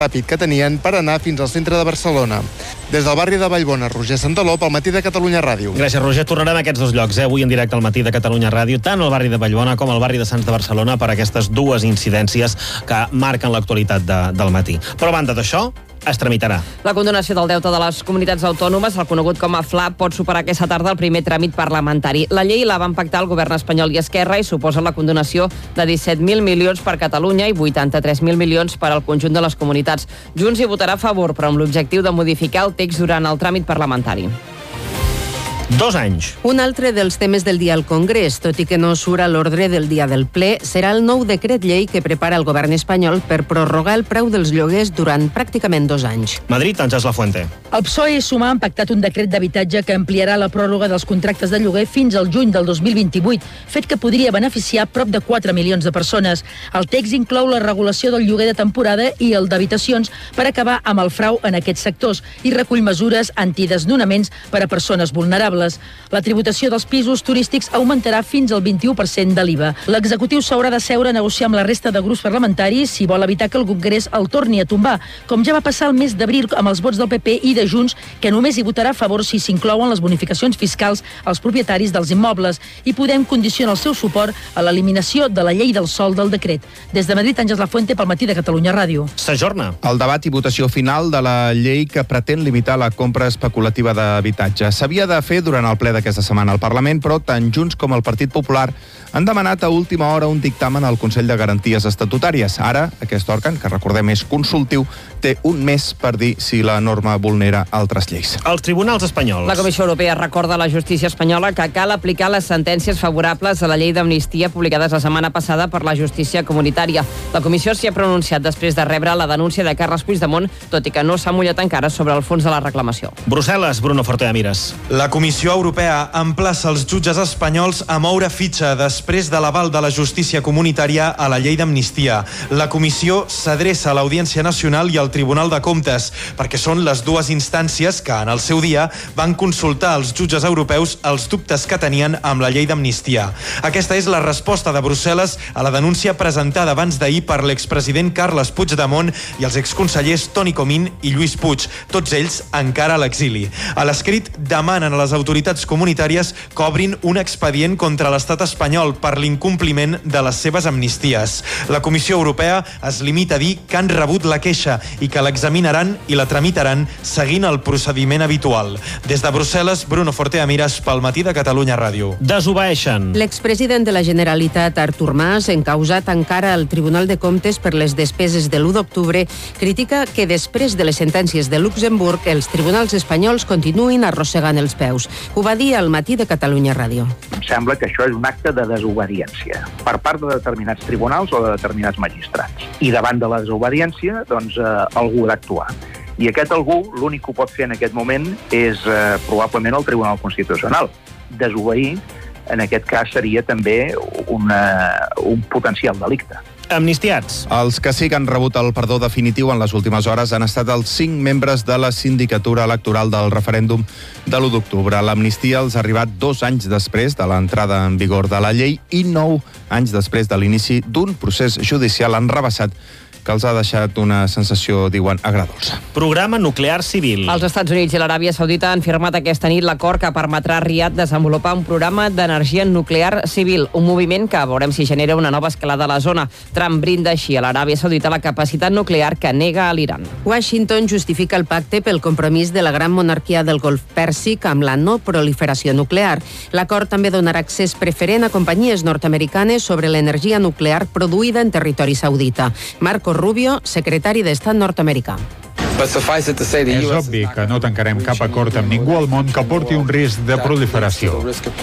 ràpid que tenien per anar fins al centre de Barcelona. Des del barri de Vallbona, Roger Santaló, pel Matí de Catalunya Ràdio. Gràcies, Roger. Tornarem a aquests dos llocs, avui en directe al Matí de Catalunya Ràdio, tant al barri de Vallbona com al barri de Sants de Barcelona, per aquestes dues incidències que marquen l'actualitat del matí. Però a banda d'això, es tramitarà. La condonació del deute de les comunitats autònomes, el conegut com a FLA, pot superar aquesta tarda el primer tràmit parlamentari. La llei la van pactar el govern espanyol i Esquerra i suposa la condonació de 17.000 milions per Catalunya i 83.000 milions per al conjunt de les comunitats. Junts hi votarà a favor, però amb l'objectiu de modificar el text durant el tràmit parlamentari. 2 anys. Un altre dels temes del dia al Congrés, tot i que no surt a l'ordre del dia del ple, serà el nou decret llei que prepara el govern espanyol per prorrogar el preu dels lloguers durant pràcticament 2 anys. Madrid, Àngels Lafuente. El PSOE i Sumar han pactat un decret d'habitatge que ampliarà la pròrroga dels contractes de lloguer fins al juny del 2028, fet que podria beneficiar prop de 4 milions de persones. El text inclou la regulació del lloguer de temporada i el d'habitacions per acabar amb el frau en aquests sectors i recull mesures antidesnonaments per a persones vulnerables. La tributació dels pisos turístics augmentarà fins al 21% de l'IVA. L'executiu s'haurà de seure a negociar amb la resta de grups parlamentaris si vol evitar que el Congrés el torni a tombar, com ja va passar el mes d'abril amb els vots del PP i de Junts, que només hi votarà a favor si s'inclouen les bonificacions fiscals als propietaris dels immobles, i Podem condiciona el seu suport a l'eliminació de la llei del sòl del decret. Des de Madrid, Àngels Lafuente, pel Matí de Catalunya Ràdio. S'ajorna. El debat i votació final de la llei que pretén limitar la compra especulativa d'habitatge. S'havia de fer durant el ple d'aquesta setmana al Parlament, però tant Junts com el Partit Popular han demanat a última hora un dictamen al Consell de Garanties Estatutàries. Ara, aquest òrgan, que recordem és consultiu, té un mes per dir si la norma vulnera altres lleis. Els tribunals espanyols. La Comissió Europea recorda a la justícia espanyola que cal aplicar les sentències favorables a la llei d'amnistia publicades la setmana passada per la justícia comunitària. La Comissió s'hi ha pronunciat després de rebre la denúncia de Carles Puigdemont, tot i que no s'ha mullat encara sobre el fons de la reclamació. Brussel·les, Bruno Fortea Mires. La Comissió Europea emplaça els jutges espanyols a moure fitxa després de l'aval de la justícia comunitària a la llei d'amnistia. La Comissió s'adreça a l'Audiència Nacional i al Tribunal de Comptes, perquè són les dues instàncies que, en el seu dia, van consultar als jutges europeus els dubtes que tenien amb la llei d'amnistia. Aquesta és la resposta de Brussel·les a la denúncia presentada abans d'ahir per l'expresident Carles Puigdemont i els exconsellers Toni Comín i Lluís Puig, tots ells encara a l'exili. A l'escrit demanen a les autoritats comunitàries que obrin un expedient contra l'estat espanyol per l'incompliment de les seves amnisties. La Comissió Europea es limita a dir que han rebut la queixa i que l'examinaran i la tramitaran seguint el procediment habitual. Des de Brussel·les, Bruno Fortea Mires, pel Matí de Catalunya Ràdio. Desobeeixen. L'expresident de la Generalitat, Artur Mas, encausat encara al Tribunal de Comptes per les despeses de l'1 d'octubre, critica que després de les sentències de Luxemburg els tribunals espanyols continuïn arrossegant els peus. Ho va dir al Matí de Catalunya Ràdio. Em sembla que això és un acte de desobediència per part de determinats tribunals o de determinats magistrats. I davant de la desobediència, doncs, algú ha d'actuar. I aquest algú, l'únic que ho pot fer en aquest moment és probablement el Tribunal Constitucional. Desobeir, en aquest cas, seria també un potencial delicte. Amnistiats. Els que sí que han rebut el perdó definitiu en les últimes hores han estat els 5 membres de la sindicatura electoral del referèndum de l'1 d'octubre. L'amnistia els ha arribat 2 anys després de l'entrada en vigor de la llei i 9 anys després de l'inici d'un procés judicial enrevessat que els ha deixat una sensació, diuen, agradolça. Programa nuclear civil. Els Estats Units i l'Aràbia Saudita han firmat aquesta nit l'acord que permetrà a Riad desenvolupar un programa d'energia nuclear civil, un moviment que veurem si genera una nova escalada a la zona. Trump brinda així a l'Aràbia Saudita la capacitat nuclear que nega a l'Iran. Washington justifica el pacte pel compromís de la gran monarquia del Golf Pèrsic amb la no proliferació nuclear. L'acord també donarà accés preferent a companyies nord-americanes sobre l'energia nuclear produïda en territori saudita. Marco Rubio, secretari d'Estat nord-americà. És obvi que no tancarem cap acord amb ningú al món que porti un risc de proliferació.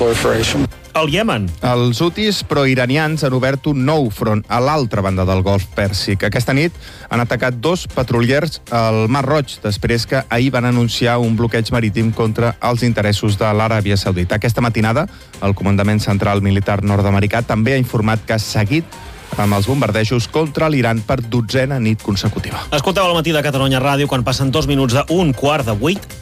El Iemen. Els hutis proiranians han obert un nou front a l'altra banda del Golf Pèrsic. Aquesta nit han atacat 2 patrullers al Mar Roig, després que ahir van anunciar un bloqueig marítim contra els interessos de l'Aràbia Saudita. Aquesta matinada, el Comandament Central Militar nord-americà també ha informat que ha seguit amb els bombardejos contra l'Iran per 12a nit consecutiva. Escolteu al Matí de Catalunya Ràdio quan passen 2 minuts de 7:15.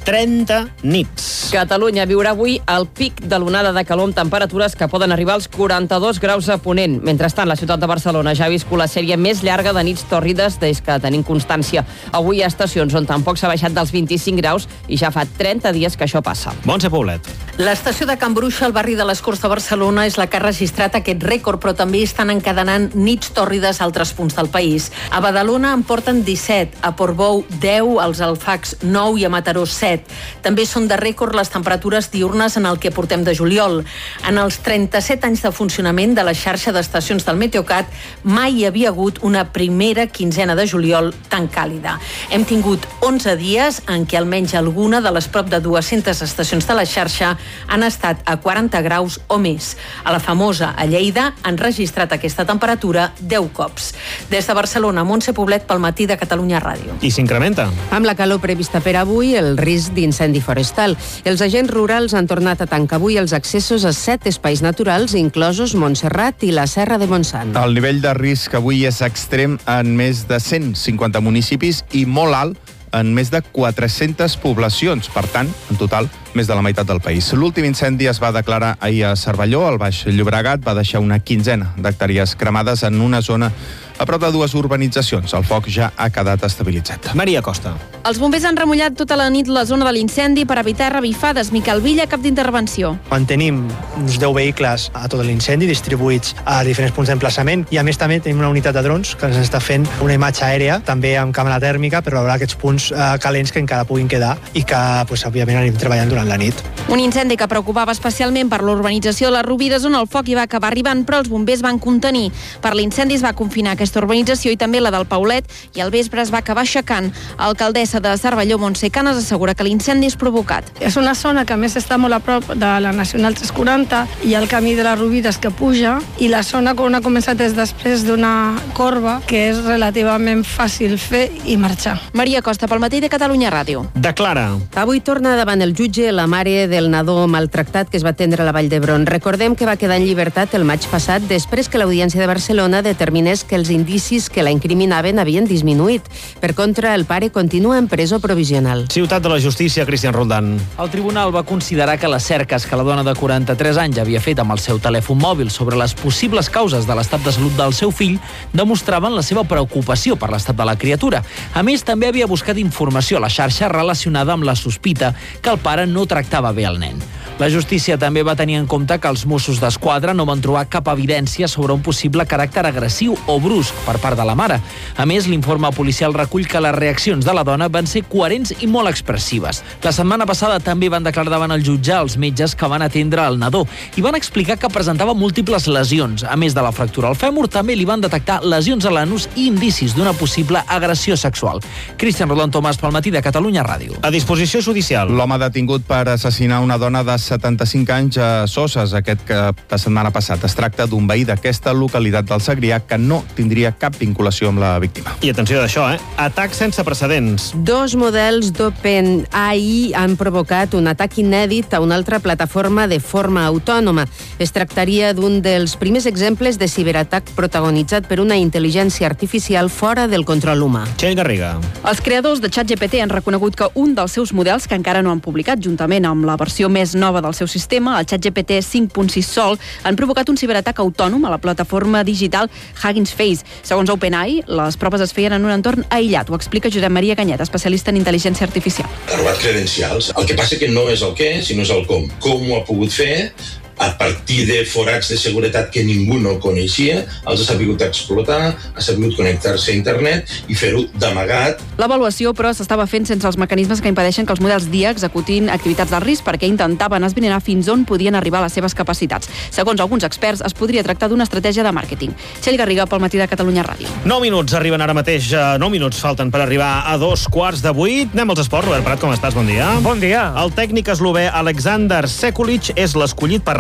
30 nits. Catalunya viurà avui el pic de l'onada de calor amb temperatures que poden arribar als 42 graus a Ponent. Mentrestant, la ciutat de Barcelona ja ha viscut la sèrie més llarga de nits tòrrides des que tenim constància. Avui hi ha estacions on tampoc s'ha baixat dels 25 graus i ja fa 30 dies que això passa. Montse Poblet. L'estació de Can Bruixa, al barri de les Corts de Barcelona, és la que ha registrat aquest rècord, però també estan encadenant nits tòrrides a altres punts del país. A Badalona en porten 17, a Portbou 10, als Alfacs 9 i a Mataró 7. També són de rècord les temperatures diurnes en el que portem de juliol. En els 37 anys de funcionament de la xarxa d'estacions del Meteocat, mai hi havia hagut una primera quinzena de juliol tan càlida. Hem tingut 11 dies en què almenys alguna de les prop de 200 estacions de la xarxa han estat a 40 graus o més. A la famosa, a Lleida, han registrat aquesta temperatura 10 cops. Des de Barcelona, Montse Poblet pel Matí de Catalunya Ràdio. I s'incrementa. Amb la calor prevista per avui, el risc d'incendi forestal. Els agents rurals han tornat a tancar avui els accessos a 7 espais naturals, inclosos Montserrat i la Serra de Montsant. El nivell de risc avui és extrem en més de 150 municipis i molt alt en més de 400 poblacions. Per tant, en total, més de la meitat del país. L'últim incendi es va declarar ahir a Cervelló, al Baix Llobregat, va deixar una quinzena d'hectàrees cremades en una zona a prop de 2 urbanitzacions. El foc ja ha quedat estabilitzat. Maria Costa. Els bombers han remullat tota la nit la zona de l'incendi per evitar revifades. Miquel Villa, cap d'intervenció. Mantenim uns 10 vehicles a tot l'incendi distribuïts a diferents punts d'emplaçament i a més també tenim una unitat de drons que ens està fent una imatge aèria, també amb càmera tèrmica, per veure aquests punts calents que encara puguin quedar i que, òbviament, anem treballant durant la nit. Un incendi que preocupava especialment per l'urbanització de les Rovires, on el foc hi va acabar arribant, però els bombers van contenir. Per l'incendi es va confinar aquesta urbanització i també la del Paulet, i al vespre es va acabar aixecant. L'alcaldessa de Cervelló, Montse Canes, assegura que l'incendi és provocat. És una zona que a més està molt a prop de la Nacional 340 i el camí de les Rovires que puja, i la zona on ha començat és després d'una corba que és relativament fàcil fer i marxar. Maria Costa, pel Matí de Catalunya Ràdio. Declara. Avui torna davant el jutge la mare del nadó maltractat que es va atendre a la Vall d'Hebron. Recordem que va quedar en llibertat el maig passat després que l'Audiència de Barcelona determinés que els indicis que la incriminaven havien disminuït. Per contra, el pare continua en presó provisional. Ciutat de la Justícia, Cristian Roldán. El tribunal va considerar que les cerques que la dona de 43 anys havia fet amb el seu telèfon mòbil sobre les possibles causes de l'estat de salut del seu fill demostraven la seva preocupació per l'estat de la criatura. A més, també havia buscat informació a la xarxa relacionada amb la sospita que el pare no tractava bé el nen. La justícia també va tenir en compte que els Mossos d'Esquadra no van trobar cap evidència sobre un possible caràcter agressiu o brusc per part de la mare. A més, l'informe policial recull que les reaccions de la dona van ser coherents i molt expressives. La setmana passada també van declarar davant el jutge els metges que van atendre el nadó i van explicar que presentava múltiples lesions. A més de la fractura al fèmur, també li van detectar lesions a l'anus i indicis d'una possible agressió sexual. Cristian Roland Tomàs pel Matí de Catalunya Ràdio. A disposició judicial. L'home detingut per assassinar una dona de 75 anys a Soses aquest cap de setmana passat. Es tracta d'un veí d'aquesta localitat del Segrià que no tindria cap vinculació amb la víctima. I atenció d'això, atac sense precedents. 2 models d'OpenAI han provocat un atac inèdit a una altra plataforma de forma autònoma. Es tractaria d'un dels primers exemples de ciberatac protagonitzat per una intel·ligència artificial fora del control humà. Txell Garriga. Els creadors de ChatGPT han reconegut que un dels seus models, que encara no han publicat juntament amb la versió més nova del seu sistema, el ChatGPT 5.6 Sol, han provocat un ciberatac autònom a la plataforma digital Hugging Face. Segons OpenAI, les proves es feien en un entorn aïllat. Ho explica Josep Maria Ganyet, especialista en intel·ligència artificial. Ha robat credencials. El que passa que no és el què, sinó és el com. Com ho ha pogut fer? A partir de forats de seguretat que ningú no coneixia, els ha sabut explotar, ha sabut connectar-se a internet i fer-ho d'amagat. L'avaluació, però, s'estava fent sense els mecanismes que impedeixen que els models d'IA executin activitats d'alt risc perquè intentaven esbrinar fins on podien arribar les seves capacitats. Segons alguns experts, es podria tractar d'una estratègia de màrqueting. Txell Garriga pel Matí de Catalunya Ràdio. 9 minuts arriben ara mateix, 9 minuts falten per arribar a 7:15. Anem als esports. Robert Prat, com estàs? Bon dia. Bon dia. El tècnic eslové Alexander Sekulic és l'escollit per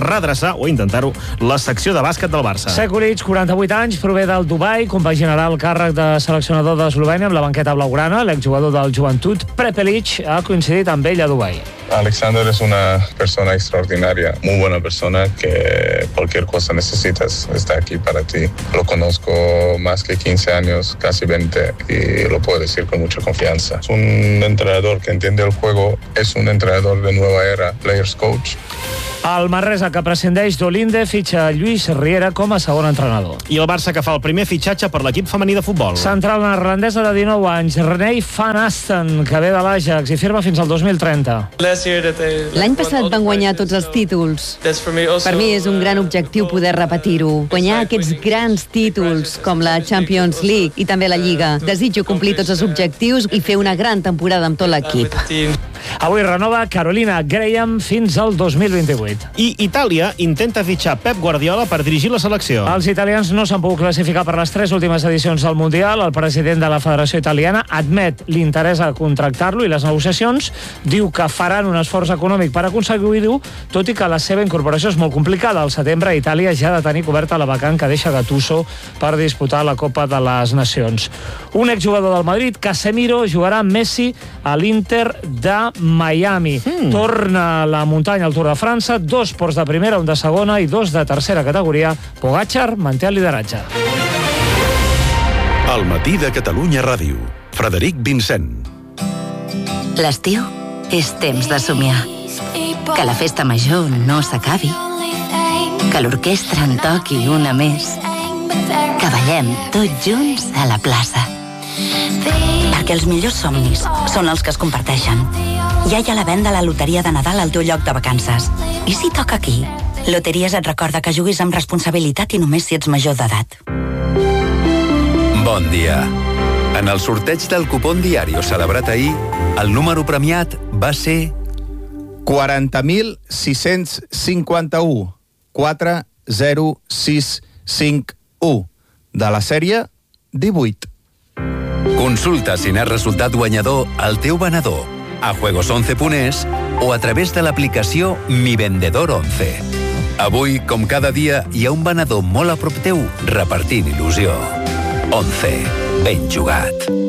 redreçar o intentar-ho la secció de bàsquet del Barça. Sekulic, 48 anys, prové del Dubai, compaginarà el càrrec de seleccionador d'Eslovènia amb la banqueta blaugrana. L'exjugador del Joventut, Prepelic, ha coincidit amb ell a Dubai. Alexander es una persona extraordinaria, muy buena persona, que cualquier cosa necesitas, está aquí para ti. Lo conozco más que 15 años, casi 20, y lo puedo decir con mucha confianza. Es un entrenador que entiende el juego, es un entrenador de nueva era, players coach. El Manresa, que prescindeix d'Olinde, fitxa Lluís Riera com a segon entrenador. I el Barça, que fa el primer fitxatge per l'equip femení de futbol. Central neerlandesa de 19 anys, Renee van Asten, que ve de l'Ajax i firma fins al 2030. L'any passat van guanyar tots els títols. Per mi és un gran objectiu poder repetir-ho. Guanyar aquests grans títols, com la Champions League i també la Lliga. Desitjo complir tots els objectius i fer una gran temporada amb tot l'equip. Avui renova Carolina Graham fins al 2028. I Itàlia intenta fitxar Pep Guardiola per dirigir la selecció. Els italians no s'han pogut classificar per les 3 últimes edicions del Mundial. El president de la Federació Italiana admet l'interès a contractar-lo i les negociacions. Diu que faran un esforç econòmic per aconseguir-ho, tot i que la seva incorporació és molt complicada. Al setembre, Itàlia ja ha de tenir coberta la vacant que deixa Gattuso per disputar la Copa de les Nacions. Un exjugador del Madrid, Casemiro, jugarà amb Messi a l'Inter de Miami. Torna a la muntanya al Tour de França, 2 ports de primera, un de segona i 2 de tercera categoria. Pogačar manté el lideratge. Al matí de Catalunya Ràdio. Frederic Vincent. L'estiu és temps de somiar. Que la festa major no s'acabi. Que l'orquestra en toqui una més. Que ballem tots junts a la plaça. Perquè els millors somnis són els que es comparteixen. Ja hi ha la venda a la loteria de Nadal al teu lloc de vacances. I si toca aquí? Loteries et recorda que juguis amb responsabilitat i només si ets major d'edat. Bon dia. En el sorteig del cupón Diario celebrat ahir, el número premiat va ser 40.651 40651 de la sèrie 18. Consulta si n'has resultat guanyador al teu venedor, a juegos11.es o a través de l'aplicació Mi Vendedor 11. Avui, com cada dia, hi ha un venedor molt a prop teu repartint il·lusió. 11. Ben jugat.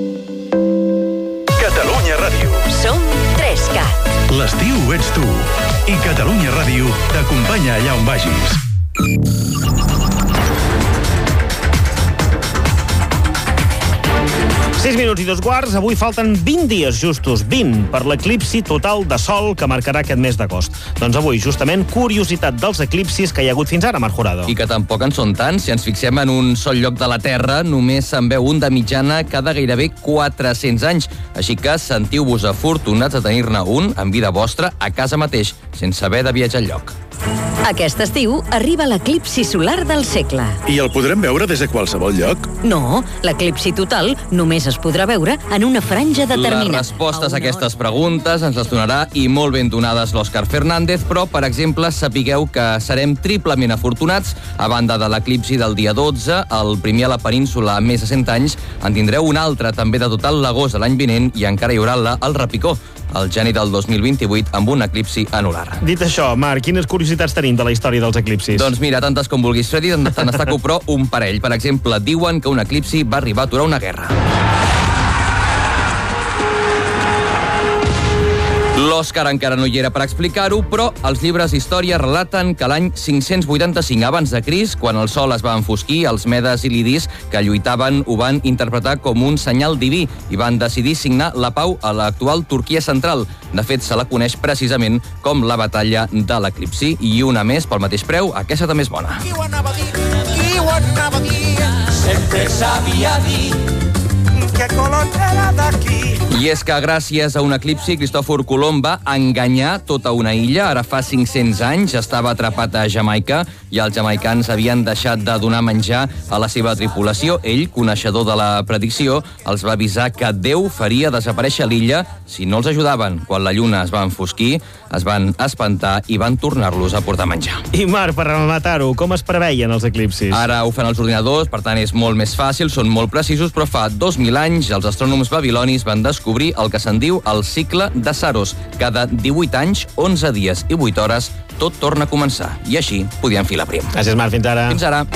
Catalunya Ràdio. Som 3CAT. L'estiu ets tu. I Catalunya Ràdio t'acompanya allà on vagis. 6 minuts i 2 quarts. Avui falten 20 dies justos, 20, per l'eclipsi total de sol que marcarà aquest mes d'agost. Doncs avui, justament, curiositat dels eclipsis que hi ha hagut fins ara, Marc Jurado. I que tampoc en són tants. Si ens fixem en un sol lloc de la Terra, només se'n veu un de mitjana cada gairebé 400 anys. Així que sentiu-vos afortunats de tenir-ne un en vida vostra a casa mateix, sense haver de viatjar enlloc. Aquest estiu arriba l'eclipsi solar del segle. I el podrem veure des de qualsevol lloc? No, l'eclipsi total només es podrà veure en una franja determinada. Les respostes a aquestes preguntes ens les donarà i molt ben donades l'Òscar Fernández, però, per exemple, sapigueu que serem triplement afortunats. A banda de l'eclipsi del dia 12, el primer a la península en més de 100 anys, en tindreu un altre també de total l'agost de l'any vinent i encara hi haurà el Repicó, el gener del 2028, amb un eclipsi anular. Dit això, Marc, quines curiositats tenim de la història dels eclipsis? Doncs mira, tantes com vulguis, Freddy, te n'estaco però un parell. Per exemple, diuen que un eclipsi va arribar a aturar una guerra. L'Òscar encara no hi era per explicar-ho, però els llibres d'història relaten que l'any 585 abans de Crist, quan el sol es va enfosquir, els medes i lidis que lluitaven ho van interpretar com un senyal diví i van decidir signar la pau a l'actual Turquia central. De fet, se la coneix precisament com la batalla de l'eclipsi. I una més pel mateix preu, aquesta també és bona. Qui ho anava a dir? Sempre sabia dir que Colón era d'aquí. I és que gràcies a un eclipsi, Cristòfor Colom va enganyar tota una illa. Ara fa 500 anys estava atrapat a Jamaica i els jamaicans havien deixat de donar menjar a la seva tripulació. Ell, coneixedor de la predicció, els va avisar que Déu faria desaparèixer l'illa si no els ajudaven. Quan la lluna es va enfosquir, es van espantar i van tornar-los a portar menjar. I Marc, per rematar-ho, com es preveien els eclipsis? Ara ho fan els ordinadors, per tant és molt més fàcil, són molt precisos, però fa 2.000 anys els astrònoms babilonis van descobrir descobrir el que se'n diu el cicle de Saros. Cada 18 anys, 11 dies i 8 hores, tot torna a començar. I així podíem filar prim. Gràcies, Marc. Fins ara. Fins ara.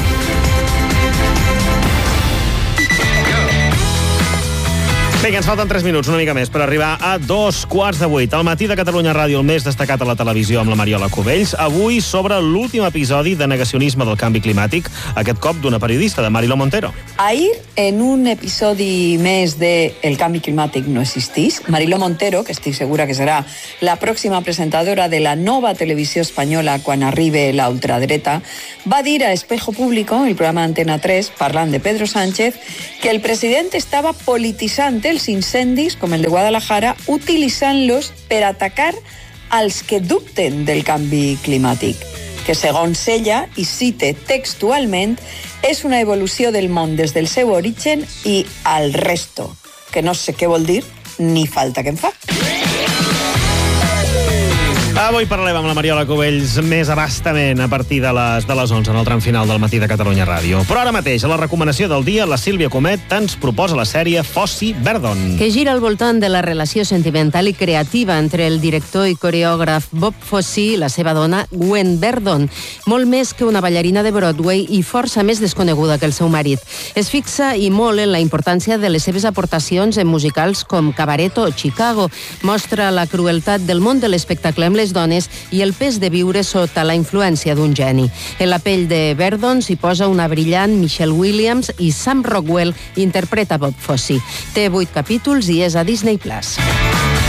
Vinga, ens falten 3 minuts, una mica més, per arribar a 7:15. Al matí de Catalunya Ràdio, el més destacat a la televisió amb la Mariola Cubells. Avui sobre l'últim episodi de negacionisme del canvi climàtic, aquest cop d'una periodista, de Mariló Montero. Ahir, en un episodi més de El canvi climàtic no existís, Mariló Montero, que estic segura que serà la pròxima presentadora de la nova televisió espanyola quan arribi la ultradreta, va dir a Espejo Público, el programa Antena 3, parlant de Pedro Sánchez, que el president estava polititzant els incendis, com el de Guadalajara, utilitzant-los per atacar als que dubten del canvi climàtic, que segons ella, i cite textualment, és una evolució del món des del seu origen i al resto, que no sé què vol dir, ni falta que em fa. Avui parlem amb la Mariola Cubells més abastament a partir de les 11 en el tram final del matí de Catalunya Ràdio. Però ara mateix, a la recomanació del dia, la Sílvia Comet ens proposa la sèrie Fosse Verdon, que gira al voltant de la relació sentimental i creativa entre el director i coreògraf Bob Fosse i la seva dona Gwen Verdon, molt més que una ballarina de Broadway i força més desconeguda que el seu marit. Es fixa i molt en la importància de les seves aportacions en musicals com Cabaret o Chicago. Mostra la crueltat del món de l'espectacle amb les dones i el pes de viure sota la influència d'un geni. En la pell de Verdon s'hi posa una brillant Michelle Williams i Sam Rockwell interpreta Bob Fosse. Té 8 capítols i és a Disney+.